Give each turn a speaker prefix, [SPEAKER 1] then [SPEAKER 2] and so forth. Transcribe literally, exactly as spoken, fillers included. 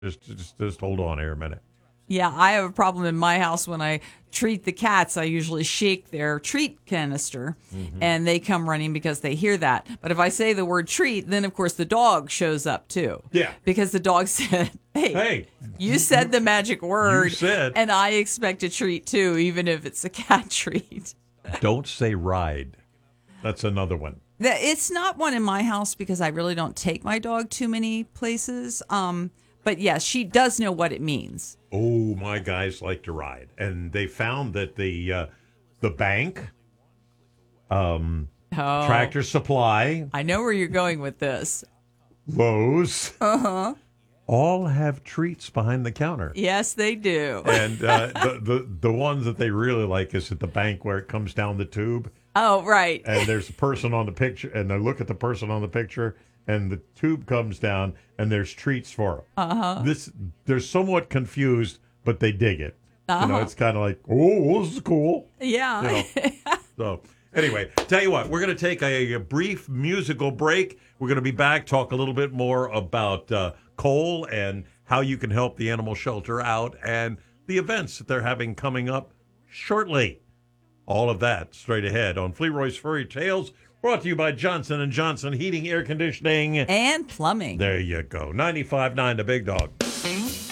[SPEAKER 1] Just, just, just hold on here a minute.
[SPEAKER 2] Yeah, I have a problem in my house when I treat the cats. I usually shake their treat canister
[SPEAKER 1] Mm-hmm.
[SPEAKER 2] and they come running because they hear that. But if I say the word treat, then of course the dog shows up too.
[SPEAKER 1] Yeah.
[SPEAKER 2] Because the dog said, hey,
[SPEAKER 1] Hey,
[SPEAKER 2] you said the magic word.
[SPEAKER 1] You said.
[SPEAKER 2] And I expect a treat too, even if it's a cat treat.
[SPEAKER 1] Don't say ride. That's another one.
[SPEAKER 2] The- It's not one in my house because I really don't take my dog too many places. Um, but yes, she does know what it means.
[SPEAKER 1] Oh, my guys like to ride, and they found that the uh, the bank, um,
[SPEAKER 2] Oh,
[SPEAKER 1] Tractor Supply,
[SPEAKER 2] I know where you're going with this.
[SPEAKER 1] Lowe's,
[SPEAKER 2] Uh-huh.
[SPEAKER 1] all have treats behind the counter.
[SPEAKER 2] Yes, they do.
[SPEAKER 1] And uh, the, the the ones that they really like is at the bank where it comes down the tube,
[SPEAKER 2] Oh, right.
[SPEAKER 1] and there's a person on the picture, and they look at the person on the picture, and the tube comes down, and there's treats for them.
[SPEAKER 2] Uh-huh.
[SPEAKER 1] This they're somewhat confused, but they dig it.
[SPEAKER 2] Uh-huh.
[SPEAKER 1] You know, it's kind of like, oh, this is cool.
[SPEAKER 2] Yeah.
[SPEAKER 1] You know. So anyway, tell you what, we're going to take a, a brief musical break. We're going to be back, talk a little bit more about uh, coal and how you can help the animal shelter out and the events that they're having coming up shortly. All of that straight ahead on Fleroy's Furry Tales, brought to you by Johnson and Johnson Heating, Air Conditioning,
[SPEAKER 2] And plumbing.
[SPEAKER 1] There you go. ninety-five point nine The Big Dog.